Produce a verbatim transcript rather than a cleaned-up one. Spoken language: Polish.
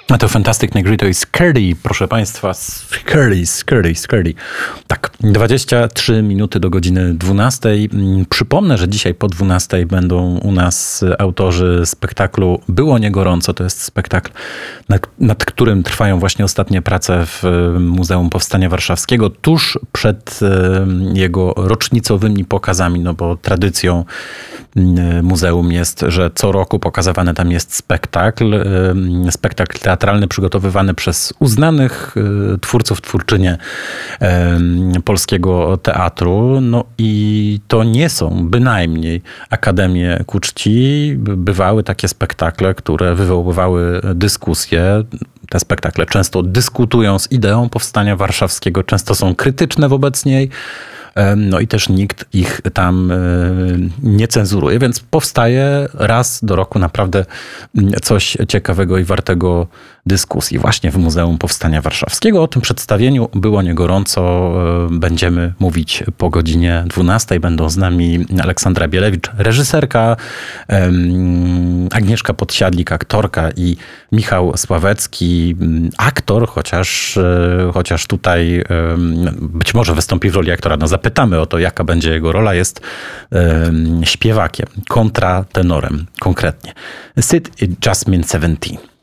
A to Fantastic Negrito i Scurdy, proszę Państwa, Scurdy, Scurdy, Scurdy. Tak, dwadzieścia trzy minuty do godziny dwunastej. Przypomnę, że dzisiaj po dwunastej będą u nas autorzy spektaklu Było nie gorąco. To jest spektakl, nad, nad którym trwają właśnie ostatnie prace w Muzeum Powstania Warszawskiego, tuż przed jego rocznicowymi pokazami, no bo tradycją muzeum jest, że co roku pokazywany tam jest spektakl, spektakl teatralny przygotowywany przez uznanych twórców, twórczynie polskiego teatru. No i to nie są bynajmniej akademie ku czci. Bywały takie spektakle, które wywoływały dyskusje. Te spektakle często dyskutują z ideą Powstania Warszawskiego, często są krytyczne wobec niej. No i też nikt ich tam nie cenzuruje, więc powstaje raz do roku naprawdę coś ciekawego i wartego dyskusji właśnie w Muzeum Powstania Warszawskiego. O tym przedstawieniu Było nie gorąco będziemy mówić po godzinie dwunastej. Będą z nami Aleksandra Bielewicz, reżyserka, Agnieszka Podsiadlik, aktorka i Michał Sławecki, aktor, chociaż, chociaż tutaj być może wystąpi w roli aktora. No zapytamy o to, jaka będzie jego rola. Jest śpiewakiem, kontratenorem konkretnie. Sid i Jasmine siedemnaście.